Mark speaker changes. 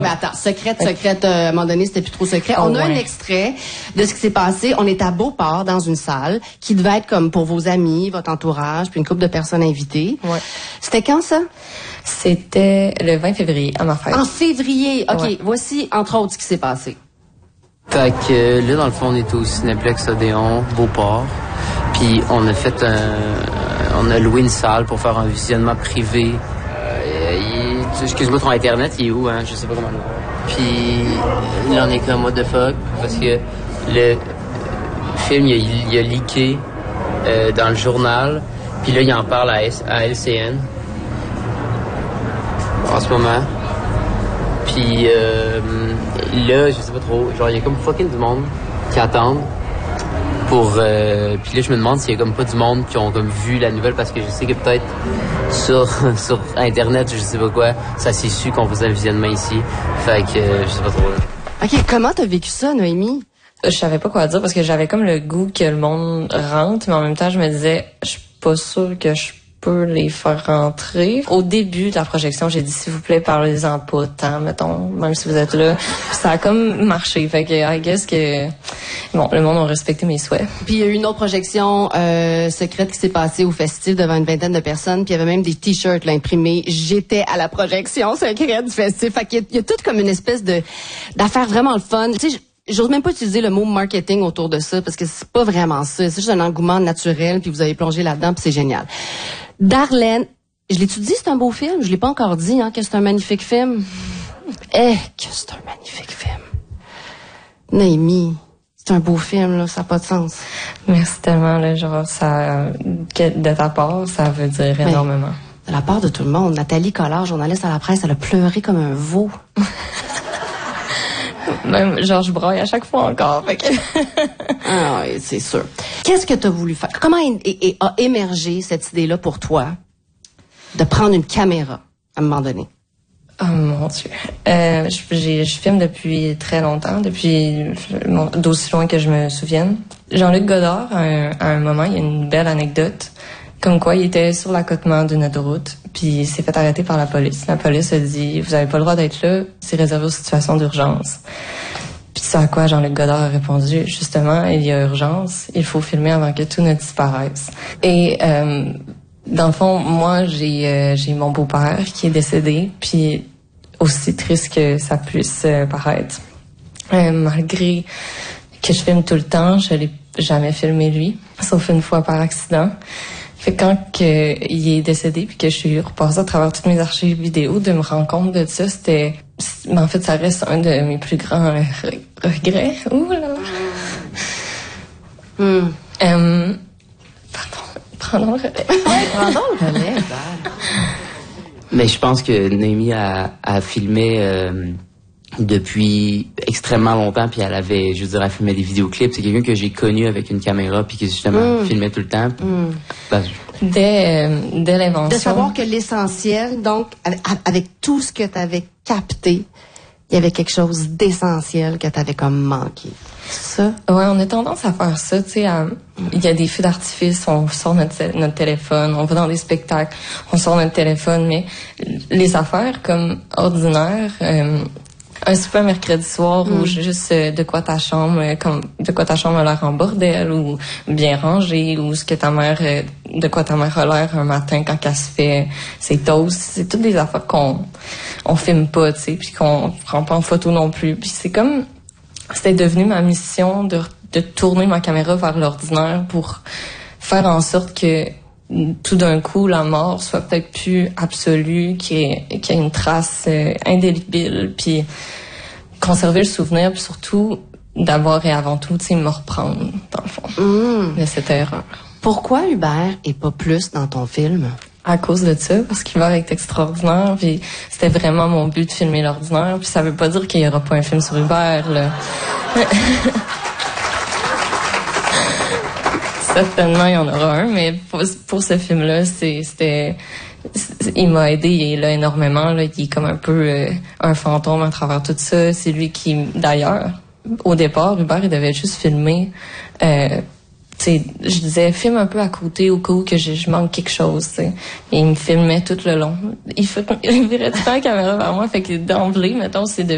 Speaker 1: Mais attends, secrète, à un moment donné, c'était plus trop secret. On a un extrait de ce qui s'est passé. On est à Beauport, dans une salle, qui devait être comme pour vos amis, votre entourage, puis une couple de personnes invitées.
Speaker 2: Ouais.
Speaker 1: C'était quand, ça?
Speaker 2: C'était le 20 février, à ma fête.
Speaker 1: En février. OK,
Speaker 2: Ouais.
Speaker 1: Voici, entre autres, ce qui s'est passé.
Speaker 3: Fait que là, dans le fond, on était au Cinéplex Odéon, Beauport. Puis on a fait on a loué une salle pour faire un visionnement privé. Excuse-moi, ton Internet, il est où, hein? Je sais pas comment le voir. Puis là, on est comme what the fuck, parce que le film, il a leaké dans le journal. Puis là, il en parle à LCN en ce moment. Puis là, je sais pas trop, genre, il y a comme fucking du monde qui attendent pour... puis là, je me demande s'il y a comme pas du monde qui ont comme vu la nouvelle, parce que je sais que peut-être sur Internet, je sais pas quoi, ça s'est su qu'on faisait un visionnement ici. Fait que je sais pas trop.
Speaker 1: OK, comment t'as vécu ça, Noémie?
Speaker 2: Je savais pas quoi dire parce que j'avais comme le goût que le monde rentre, mais en même temps, je me disais, je suis pas sûre que je peux les faire rentrer. Au début de la projection, j'ai dit, s'il vous plaît, parlez-en pas tant, mettons, même si vous êtes là. Puis ça a comme marché. Fait que, I guess que, bon, le monde a respecté mes souhaits.
Speaker 1: Puis il y a eu une autre projection secrète qui s'est passée au festival devant une vingtaine de personnes, puis il y avait même des t-shirts là, imprimés. J'étais à la projection secrète du festival. Fait qu'il y a tout comme une espèce d'affaire vraiment le fun. Tu sais, j'ose même pas utiliser le mot marketing autour de ça, parce que c'est pas vraiment ça. C'est juste un engouement naturel, puis vous avez plongé là-dedans, puis c'est génial. Darlene, je l'ai-tu dit, c'est un beau film? Je l'ai pas encore dit, hein, que c'est un magnifique film. Que c'est un magnifique film. Noémie, c'est un beau film, là, ça n'a pas de sens.
Speaker 2: Merci tellement, là, genre, ça, de ta part, ça veut dire énormément.
Speaker 1: De la part de tout le monde. Nathalie Collard, journaliste à la presse, elle a pleuré comme un veau.
Speaker 2: Même, genre, je braille à chaque fois encore. Fait que...
Speaker 1: Ah oui, c'est sûr. Qu'est-ce que tu as voulu faire? Comment a émergé cette idée-là pour toi de prendre une caméra à un moment donné?
Speaker 2: Oh mon Dieu. Je filme depuis très longtemps, d'aussi loin que je me souvienne. Jean-Luc Godard, à un moment, il y a une belle anecdote, comme quoi il était sur l'accotement d'une autoroute, puis il s'est fait arrêter par la police. La police a dit, vous avez pas le droit d'être là, c'est réservé aux situations d'urgence. Puis c'est à quoi Jean-Luc Godard a répondu, justement, il y a urgence, il faut filmer avant que tout ne disparaisse. Et dans le fond, moi, j'ai mon beau-père qui est décédé, puis aussi triste que ça puisse paraître. Malgré que je filme tout le temps, je l'ai jamais filmé lui, sauf une fois par accident. Fait que quand il est décédé puis que je suis repassée à travers toutes mes archives vidéo, de me rendre compte de ça, mais en fait, ça reste un de mes plus grands regrets. Ouh là là. Pardon le relais.
Speaker 1: Pardon le relais.
Speaker 3: Mais je pense que Noémie a filmé depuis extrêmement longtemps, puis elle avait, je veux dire, elle filmait des vidéoclips. C'est quelqu'un que j'ai connu avec une caméra, puis qui justement filmait tout le temps. Ben,
Speaker 2: dès l'invention.
Speaker 1: De savoir que l'essentiel, donc, avec tout ce que tu avais capté, il y avait quelque chose d'essentiel que tu avais comme manqué. C'est ça?
Speaker 2: Ouais, on a tendance à faire ça, tu sais. Il y a des feux d'artifice, on sort notre téléphone, on va dans des spectacles, on sort notre téléphone, mais les affaires comme ordinaires, un super mercredi soir ou juste de quoi ta chambre a l'air en bordel ou bien rangée, ou ce que de quoi ta mère a l'air un matin quand elle se fait ses toasts. C'est toutes des affaires qu'on filme pas, tu sais, puis qu'on prend pas en photo non plus. Puis c'était devenu ma mission de tourner ma caméra vers l'ordinaire pour faire en sorte que tout d'un coup, la mort soit peut-être plus absolue, qu'il y ait une trace indélébile, puis conserver le souvenir, puis surtout, d'abord et avant tout, tu sais, me reprendre, dans le fond, de cette erreur.
Speaker 1: Pourquoi Hubert est pas plus dans ton film?
Speaker 2: À cause de ça, parce qu'Hubert est extraordinaire, puis c'était vraiment mon but de filmer l'ordinaire, puis ça veut pas dire qu'il y aura pas un film sur Hubert, là. Certainement, il y en aura un, mais pour ce film-là, il m'a aidé, il est là énormément, là, il est comme un peu un fantôme à travers tout ça. C'est lui qui, d'ailleurs, au départ, Hubert, il devait juste filmer, je disais, filme un peu à côté au cas où que je manque quelque chose, t'sais. Et il me filmait tout le long. Il virait tout le temps la caméra vers moi, fait que d'emblée, mettons, c'est de